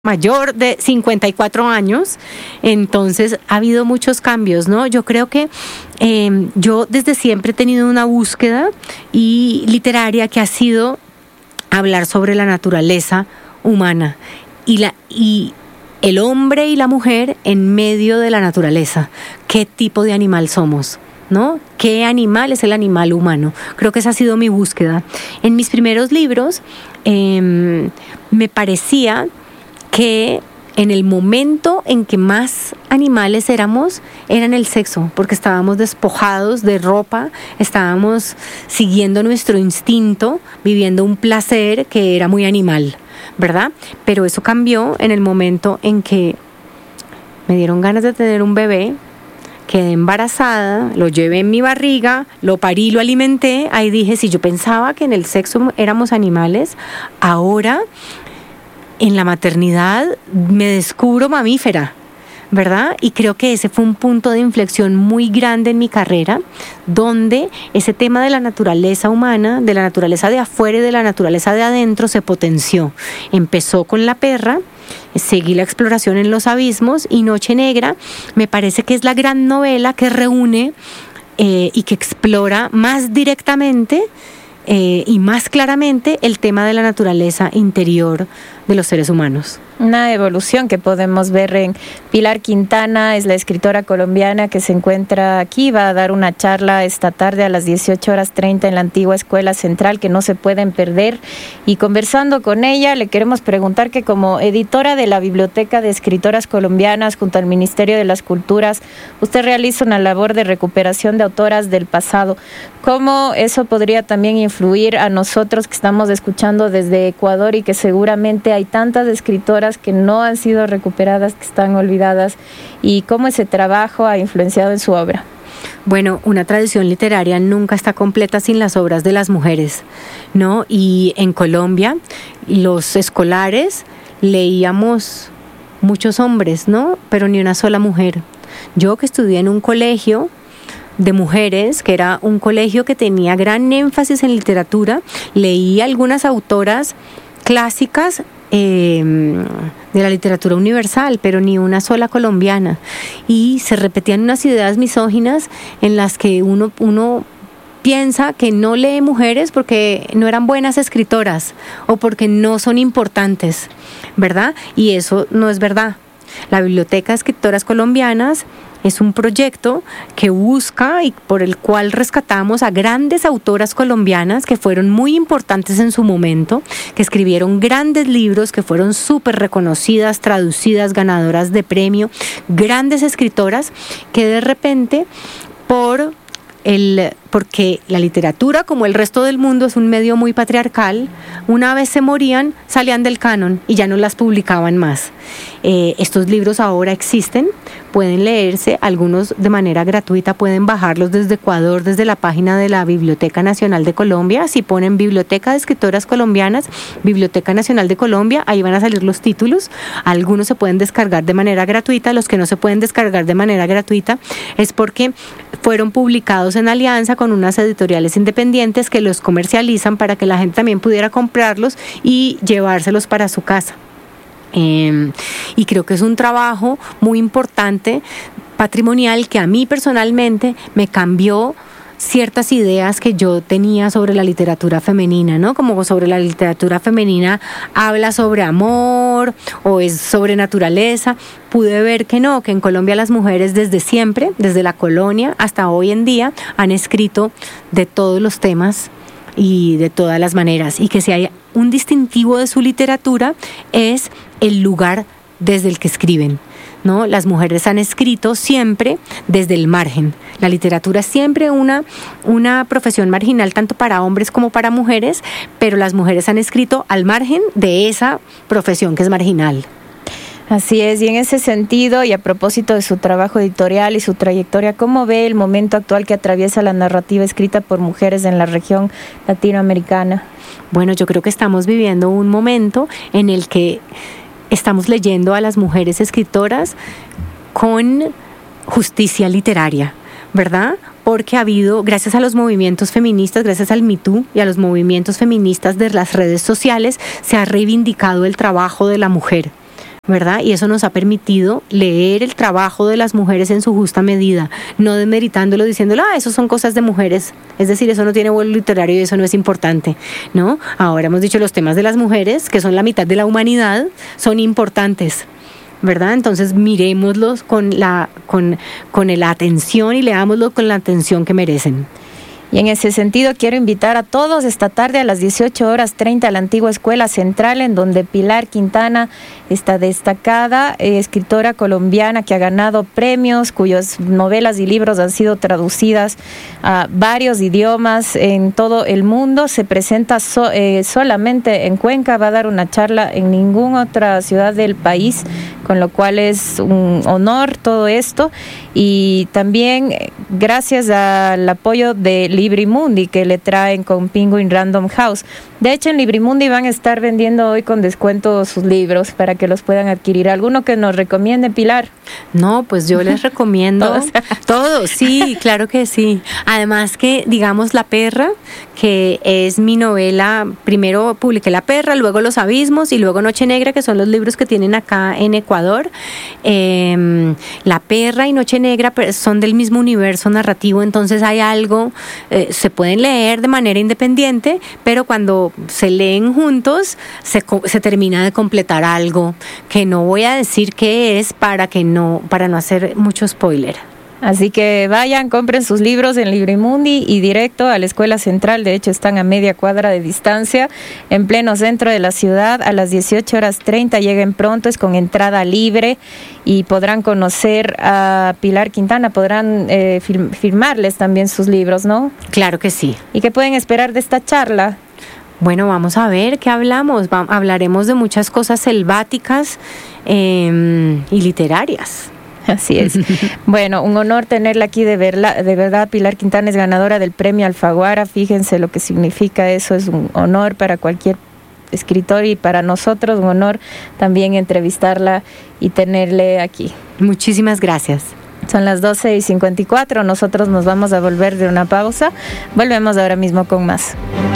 mayor de 54 años, entonces ha habido muchos cambios, ¿no? Yo creo que yo desde siempre he tenido una búsqueda y literaria que ha sido hablar sobre la naturaleza humana y el hombre y la mujer en medio de la naturaleza. ¿Qué tipo de animal somos? ¿No? ¿Qué animal es el animal humano? Creo que esa ha sido mi búsqueda. En mis primeros libros me parecía que en el momento en que más animales éramos, era en el sexo, porque estábamos despojados de ropa, estábamos siguiendo nuestro instinto, viviendo un placer que era muy animal, ¿verdad? Pero eso cambió en el momento en que me dieron ganas de tener un bebé, quedé embarazada, lo llevé en mi barriga, lo parí, lo alimenté, ahí dije, si yo pensaba que en el sexo éramos animales, ahora en la maternidad me descubro mamífera, ¿verdad? Y creo que ese fue un punto de inflexión muy grande en mi carrera, donde ese tema de la naturaleza humana, de la naturaleza de afuera y de la naturaleza de adentro se potenció. Empezó con La perra, seguí la exploración en los abismos y Noche Negra me parece que es la gran novela que reúne y que explora más directamente y más claramente el tema de la naturaleza interior de los seres humanos. Una evolución que podemos ver en Pilar Quintana, es la escritora colombiana que se encuentra aquí, va a dar una charla esta tarde a las 18:30 en la antigua Escuela Central, que no se pueden perder, y conversando con ella le queremos preguntar que como editora de la Biblioteca de Escritoras Colombianas junto al Ministerio de las Culturas, usted realiza una labor de recuperación de autoras del pasado. ¿Cómo eso podría también influir a nosotros que estamos escuchando desde Ecuador y que seguramente hay tantas escritoras que no han sido recuperadas, que están olvidadas, y cómo ese trabajo ha influenciado en su obra? Bueno, una tradición literaria nunca está completa sin las obras de las mujeres, ¿no? Y en Colombia, los escolares leíamos muchos hombres, ¿no? Pero ni una sola mujer. Yo que estudié en un colegio de mujeres, que era un colegio que tenía gran énfasis en literatura, leí algunas autoras clásicas de la literatura universal, pero ni una sola colombiana, y se repetían unas ideas misóginas en las que uno piensa que no lee mujeres porque no eran buenas escritoras o porque no son importantes, ¿verdad? Y eso no es verdad. La Biblioteca de Escritoras Colombianas es un proyecto que busca y por el cual rescatamos a grandes autoras colombianas que fueron muy importantes en su momento, que escribieron grandes libros, que fueron súper reconocidas, traducidas, ganadoras de premio, grandes escritoras que de repente porque la literatura, como el resto del mundo, es un medio muy patriarcal, una vez se morían, salían del canon y ya no las publicaban más. Estos libros ahora existen, pueden leerse, algunos de manera gratuita, pueden bajarlos desde Ecuador, desde la página de la Biblioteca Nacional de Colombia. Si ponen Biblioteca de Escritoras Colombianas, Biblioteca Nacional de Colombia, ahí van a salir los títulos. Algunos se pueden descargar de manera gratuita, los que no se pueden descargar de manera gratuita es porque fueron publicados en alianza con unas editoriales independientes que los comercializan para que la gente también pudiera comprarlos y llevárselos para su casa. Y creo que es un trabajo muy importante, patrimonial, que a mí personalmente me cambió ciertas ideas que yo tenía sobre la literatura femenina, ¿no? Como sobre la literatura femenina habla sobre amor o es sobre naturaleza. Pude ver que no, que en Colombia las mujeres desde siempre, desde la colonia hasta hoy en día, han escrito de todos los temas y de todas las maneras, y que si hay un distintivo de su literatura es el lugar desde el que escriben, ¿no? Las mujeres han escrito siempre desde el margen. La literatura es siempre una profesión marginal tanto para hombres como para mujeres, pero las mujeres han escrito al margen de esa profesión que es marginal. Así es, y en ese sentido, y a propósito de su trabajo editorial y su trayectoria, ¿cómo ve el momento actual que atraviesa la narrativa escrita por mujeres en la región latinoamericana? Bueno, yo creo que estamos viviendo un momento en el que estamos leyendo a las mujeres escritoras con justicia literaria, ¿verdad? Porque ha habido, gracias a los movimientos feministas, gracias al Me Too y a los movimientos feministas de las redes sociales, se ha reivindicado el trabajo de la mujer. ¿verdad? Y eso nos ha permitido leer el trabajo de las mujeres en su justa medida, no demeritándolo, diciéndolo, eso son cosas de mujeres, es decir, eso no tiene vuelo literario y eso no es importante, ¿no? Ahora hemos dicho los temas de las mujeres, que son la mitad de la humanidad, son importantes, ¿verdad? Entonces miremoslos con la atención y leámoslos con la atención que merecen. Y en ese sentido quiero invitar a todos esta tarde a las 18:30 a la antigua Escuela Central, en donde Pilar Quintana, esta destacada escritora colombiana que ha ganado premios, cuyas novelas y libros han sido traducidas a varios idiomas en todo el mundo, se presenta solamente en Cuenca, va a dar una charla en ninguna otra ciudad del país, con lo cual es un honor todo esto. Y también gracias al apoyo de Librimundi, que le traen con Penguin Random House. De hecho, en Librimundi van a estar vendiendo hoy con descuento sus libros para que los puedan adquirir. ¿Alguno que nos recomiende, Pilar? No, pues yo les recomiendo todos, sí, claro que sí. Además que, digamos, La Perra, que es mi novela, primero publiqué La Perra, luego Los Abismos y luego Noche Negra, que son los libros que tienen acá en Ecuador. La Perra y Noche Negra son del mismo universo narrativo, entonces hay algo, se pueden leer de manera independiente, pero cuando se leen juntos se termina de completar algo que no voy a decir qué es para no hacer mucho spoiler. Así que vayan, compren sus libros en Librimundi y directo a la Escuela Central. De hecho, están a media cuadra de distancia, en pleno centro de la ciudad. A las 18:30 lleguen pronto, es con entrada libre y podrán conocer a Pilar Quintana, podrán firmarles también sus libros, ¿no? Claro que sí. ¿Y qué pueden esperar de esta charla? Bueno, vamos a ver qué hablamos. Hablaremos de muchas cosas selváticas y literarias. Así es. Bueno, un honor tenerla aquí, de verdad. Pilar Quintana es ganadora del premio Alfaguara. Fíjense lo que significa eso, es un honor para cualquier escritor y para nosotros un honor también entrevistarla y tenerle aquí. Muchísimas gracias. Son las 12:54, nosotros nos vamos a volver de una pausa. Volvemos ahora mismo con más.